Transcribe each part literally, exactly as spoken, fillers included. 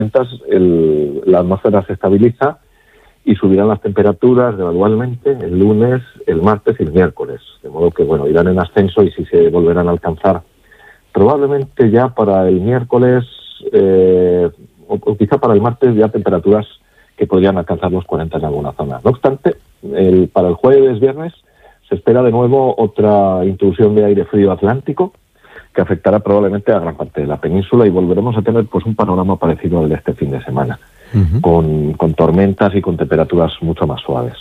el, la atmósfera se estabiliza y subirán las temperaturas gradualmente el lunes, el martes y el miércoles. De modo que, bueno, irán en ascenso y sí se volverán a alcanzar probablemente ya para el miércoles eh, o, o quizá para el martes ya temperaturas que podrían alcanzar los cuarenta en alguna zona. No obstante, el, para el jueves, viernes, se espera de nuevo otra intrusión de aire frío atlántico que afectará probablemente a gran parte de la península y volveremos a tener pues un panorama parecido al de este fin de semana, uh-huh. con, con tormentas y con temperaturas mucho más suaves.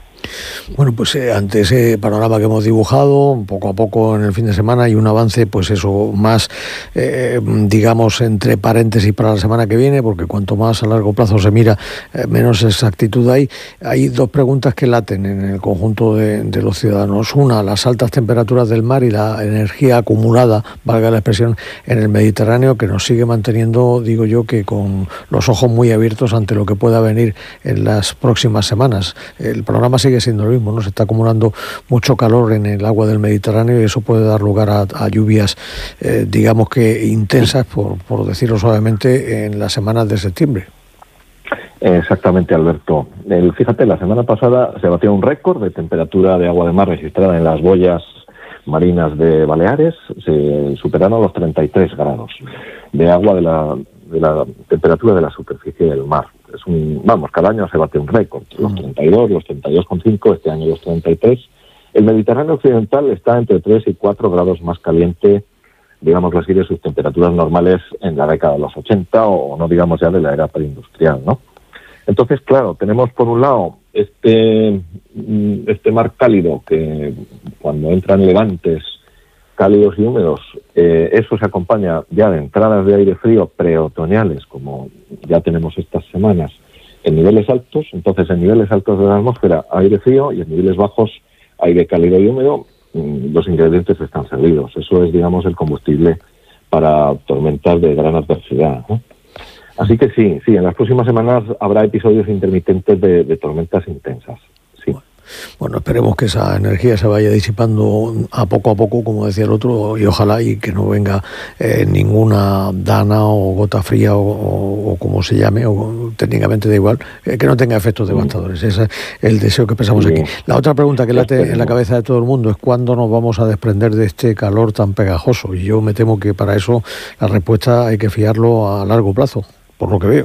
Bueno, pues eh, ante ese panorama que hemos dibujado, poco a poco en el fin de semana hay un avance, pues eso, más, eh, digamos, entre paréntesis para la semana que viene, porque cuanto más a largo plazo se mira, eh, menos exactitud hay. Hay dos preguntas que laten en el conjunto de, de los ciudadanos. Una, las altas temperaturas del mar y la energía acumulada, valga la expresión, en el Mediterráneo, que nos sigue manteniendo, digo yo, que con los ojos muy abiertos ante lo que pueda venir en las próximas semanas. El programa sigue siendo lo mismo, ¿no? Se está acumulando mucho calor en el agua del Mediterráneo y eso puede dar lugar a, a lluvias, eh, digamos que intensas, por, por decirlo suavemente, en las semanas de septiembre. Exactamente, Alberto. El, fíjate, la semana pasada se batió un récord de temperatura de agua de mar registrada en las boyas marinas de Baleares. Se superaron los treinta y tres grados de agua de la, de la temperatura de la superficie del mar. Es un, vamos, cada año se bate un récord, los treinta y dos, los treinta y dos coma cinco, este año los treinta y tres. El Mediterráneo occidental está entre tres y cuatro grados más caliente, digamos así, de sus temperaturas normales en la década de los ochenta o no digamos ya de la era preindustrial, ¿no? Entonces, claro, tenemos por un lado este, este mar cálido que cuando entran levantes cálidos y húmedos, eh, eso se acompaña ya de entradas de aire frío preotoñales, como ya tenemos estas semanas, en niveles altos. Entonces, en niveles altos de la atmósfera, aire frío, y en niveles bajos, aire cálido y húmedo. Los ingredientes están servidos. Eso es, digamos, el combustible para tormentas de gran adversidad, ¿no? Así que sí, sí, en las próximas semanas habrá episodios intermitentes de, de tormentas intensas, sí. Bueno, esperemos que esa energía se vaya disipando a poco a poco, como decía el otro, y ojalá y que no venga eh, ninguna dana o gota fría o, o, o como se llame, o técnicamente da igual, eh, que no tenga efectos devastadores. Ese es el deseo que pensamos sí. aquí. La otra pregunta que late en la cabeza de todo el mundo es ¿cuándo nos vamos a desprender de este calor tan pegajoso? Y yo me temo que para eso la respuesta hay que fiarlo a largo plazo, por lo que veo.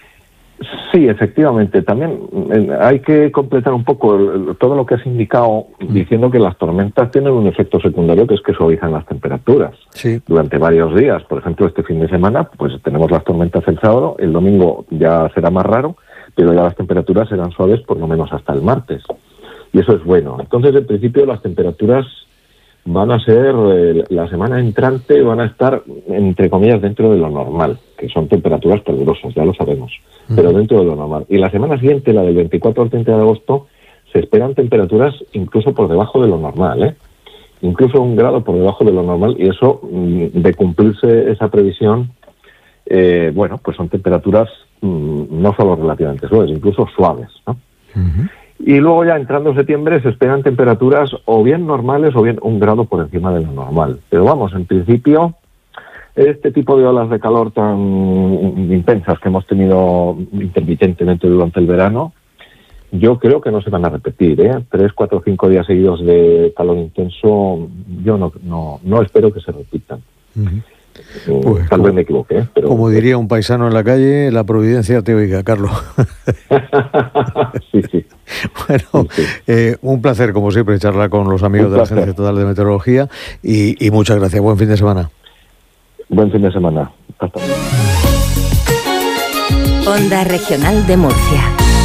Sí, efectivamente. También eh, hay que completar un poco el, todo lo que has indicado, mm. diciendo que las tormentas tienen un efecto secundario, que es que suavizan las temperaturas sí. durante varios días. Por ejemplo, este fin de semana pues tenemos las tormentas el sábado, el domingo ya será más raro, pero ya las temperaturas serán suaves por lo menos hasta el martes. Y eso es bueno. Entonces, en principio, las temperaturas van a ser, eh, la semana entrante van a estar, entre comillas, dentro de lo normal, que son temperaturas peligrosas, ya lo sabemos, uh-huh. pero dentro de lo normal. Y la semana siguiente, la del veinticuatro al treinta de agosto, se esperan temperaturas incluso por debajo de lo normal, ¿eh? Incluso un grado por debajo de lo normal, y eso, de cumplirse esa previsión, eh, bueno, pues son temperaturas mmm, no solo relativamente suaves, incluso suaves, ¿no? Uh-huh. Y luego ya entrando septiembre se esperan temperaturas o bien normales o bien un grado por encima de lo normal. Pero vamos, en principio, este tipo de olas de calor tan intensas que hemos tenido intermitentemente durante el verano, yo creo que no se van a repetir, ¿eh? Tres, cuatro, cinco días seguidos de calor intenso, yo no, no, no espero que se repitan. Uh-huh. Pues, tal vez me equivoqué, ¿eh? Pero como diría un paisano en la calle, la providencia te oiga, Carlos. sí, sí. Bueno, sí, sí. Eh, un placer, como siempre, charlar con los amigos un de placer. La Agencia Estatal de Meteorología y, y muchas gracias. Buen fin de semana. Buen fin de semana. Hasta luego. Onda Regional de Murcia.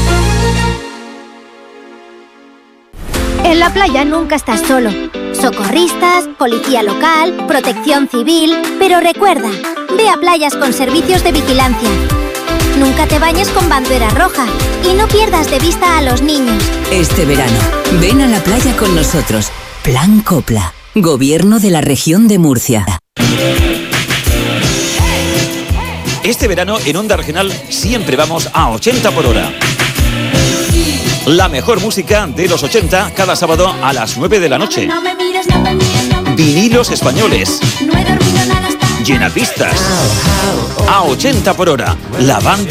En la playa nunca estás solo. Socorristas, policía local, protección civil... Pero recuerda, ve a playas con servicios de vigilancia. Nunca te bañes con bandera roja y no pierdas de vista a los niños. Este verano, ven a la playa con nosotros. Plan Copla, Gobierno de la Región de Murcia. Este verano en Onda Regional siempre vamos a ochenta por hora. La mejor música de los ochenta cada sábado a las nueve de la noche. No me mires, no me mires, no me mires. Vinilos españoles. No he dormido nada hasta... Llenapistas. A ochenta por hora, la banda